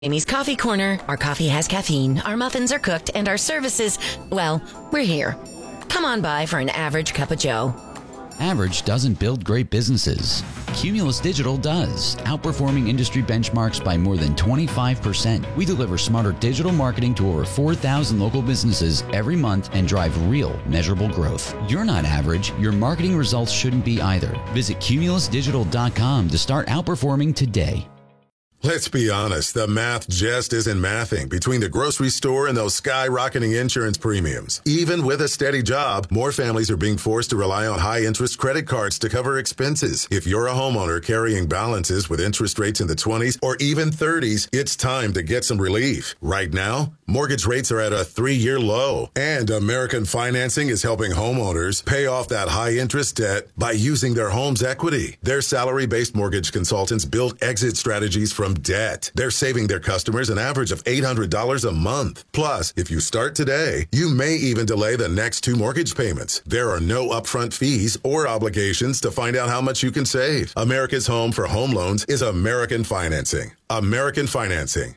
Amy's Coffee Corner. Our coffee has caffeine, our muffins are cooked, and our services, well, we're here. Come on by for an average cup of joe. Average doesn't build great businesses. Cumulus Digital does, outperforming industry benchmarks by more than 25%. We deliver smarter digital marketing to over 4,000 local businesses every month and drive real, measurable growth. You're not average. Your marketing results shouldn't be either. Visit cumulusdigital.com to start outperforming today. Let's be honest, the math just isn't mathing between the grocery store and those skyrocketing insurance premiums. Even with a steady job, more families are being forced to rely on high-interest credit cards to cover expenses. If you're a homeowner carrying balances with interest rates in the 20s or even 30s, it's time to get some relief. Right now, mortgage rates are at a 3-year low, and American Financing is helping homeowners pay off that high-interest debt by using their home's equity. Their salary-based mortgage consultants build exit strategies from debt. They're saving their customers an average of $800 a month. Plus, if you start today, you may even delay the next 2 mortgage payments. There are no upfront fees or obligations to find out how much you can save. America's home for home loans is American Financing. American Financing,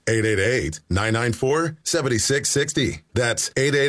888-994-7660. That's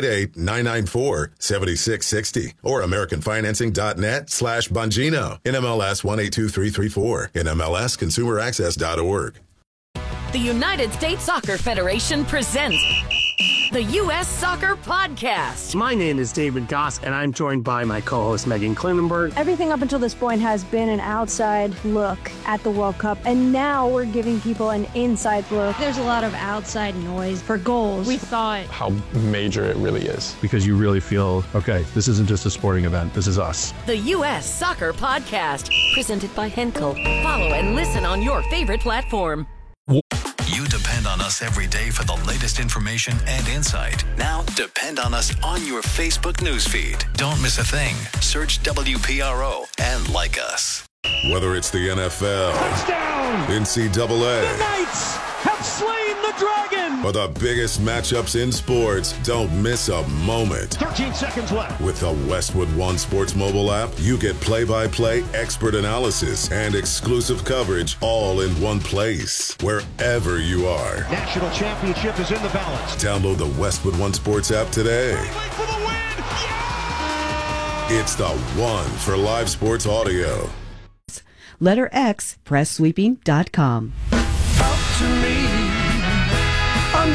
888-994-7660. Or AmericanFinancing.net/Bongino. NMLS 182334. NMLSConsumerAccess.org. The United States Soccer Federation presents the U.S. Soccer Podcast. My name is David Goss, and I'm joined by my co-host Megan Klinenberg. Everything up until this point has been an outside look at the World Cup, and now we're giving people an inside look. There's a lot of outside noise for goals. We thought how major it really is. Because you really feel, okay, this isn't just a sporting event, this is us. The U.S. Soccer Podcast, presented by Henkel. Follow and listen on your favorite platform. You depend on us every day for the latest information and insight. Now depend on us on your Facebook newsfeed. Don't miss a thing. Search WPRO and like us. Whether it's the NFL, touchdown, NCAA, the Knights have slain the Dragon, or the biggest matchups in sports, don't miss a moment. 13 seconds left. With the Westwood One Sports mobile app, you get play-by-play expert analysis and exclusive coverage all in one place, wherever you are. National championship is in the balance. Download the Westwood One Sports app today. For the win. Yeah! It's the one for live sports audio. Letter X, PressSweeping.com. Talk to me on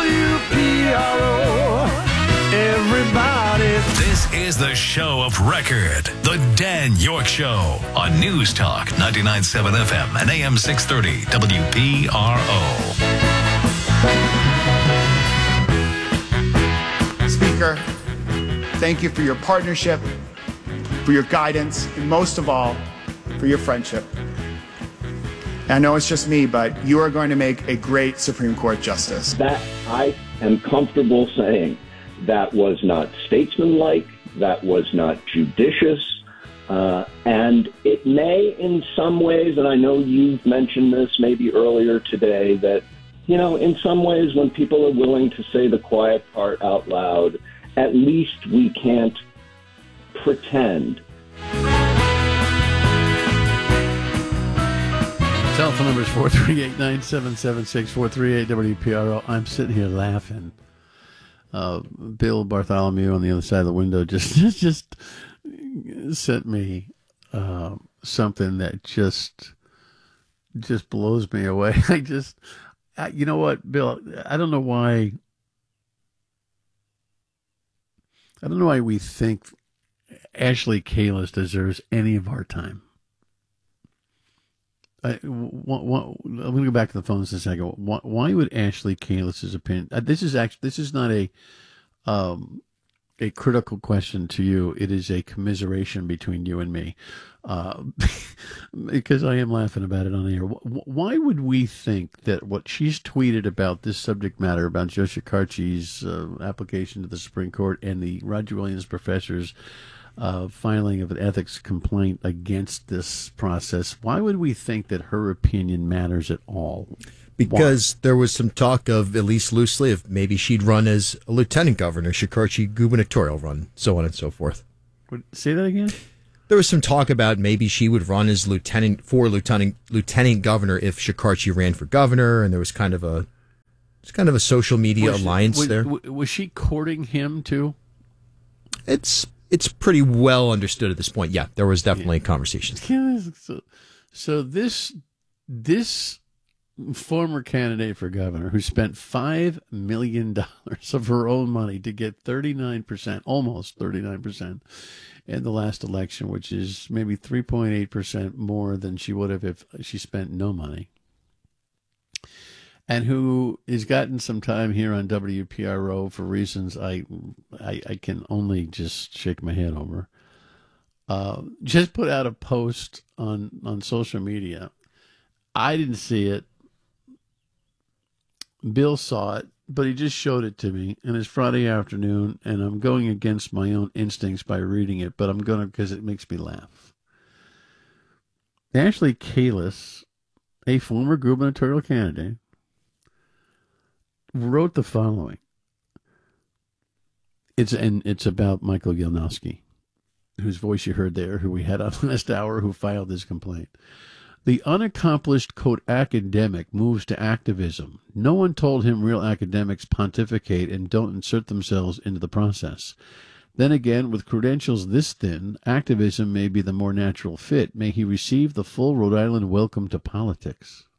WPRO. Everybody. This is the show of record, The Dan York Show, on News Talk 99.7 FM and AM 630 WPRO. Speaker, thank you for your partnership, for your guidance, and most of all, for your friendship. I know it's just me, but you are going to make a great Supreme Court justice. That I am comfortable saying that was not statesmanlike, that was not judicious, and it may in some ways, and I know you've mentioned this maybe earlier today, that, you know, in some ways when people are willing to say the quiet part out loud, at least we can't pretend. Telephone number is 438-9776, 438-WPRO. I'm sitting here laughing. Bill Bartholomew on the other side of the window just sent me something that just blows me away. You know what, Bill? I don't know why we think Ashley Kalis deserves any of our time. I'm going to go back to the phones in a second. Why would Ashley Kalis's opinion? This is not a critical question to you. It is a commiseration between you and me, because I am laughing about it on the air. Why would we think that what she's tweeted about this subject matter, about Joe Shekarchi's application to the Supreme Court and the Roger Williams professor's filing of an ethics complaint against this process, why would we think that her opinion matters at all? Because there was some talk of, at least loosely, of maybe she'd run as a lieutenant governor, Shekarchi gubernatorial run, so on and so forth. Say that again? There was some talk about maybe she would run as lieutenant governor if Shekarchi ran for governor, and there was kind of a It's kind of a social media alliance there. Was she courting him too? It's pretty well understood at this point. Yeah, there was definitely conversations. So this former candidate for governor who spent $5 million of her own money to get 39%, almost 39%, in the last election, which is maybe 3.8% more than she would have if she spent no money, and who has gotten some time here on WPRO for reasons I can only just shake my head over, just put out a post on social media. I didn't see it. Bill saw it, but he just showed it to me, and it's Friday afternoon, and I'm going against my own instincts by reading it, but I'm going to because it makes me laugh. Ashley Kalus, a former gubernatorial candidate, wrote the following. It's about Michael Yelnowski, whose voice you heard there, who we had on last hour, who filed this complaint. The unaccomplished, quote, academic moves to activism. No one told him real academics pontificate and don't insert themselves into the process. Then again, with credentials this thin, activism may be the more natural fit. May he receive the full Rhode Island welcome to politics.